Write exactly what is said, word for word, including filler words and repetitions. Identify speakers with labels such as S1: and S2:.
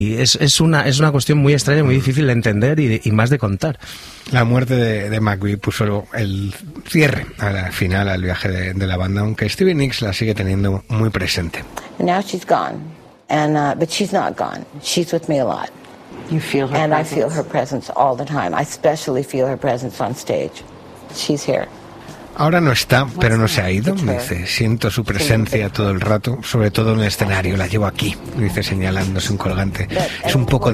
S1: Y es, es, una, es una cuestión muy extraña, muy difícil de entender y, de, y más de contar.
S2: La muerte de, de McVie puso el cierre al final al viaje de, de la banda, aunque Stevie Nicks la sigue teniendo muy presente.
S3: Now she's gone, and uh, but she's not gone. She's with me a lot.
S4: You feel her
S3: and
S4: presence?
S3: I feel her presence all the time. I especially feel her presence on stage. She's here.
S2: Ahora no está, pero no se ha ido, dice. Siento su presencia todo el rato, sobre todo en el escenario. La llevo aquí, dice señalándose un colgante. Es un poco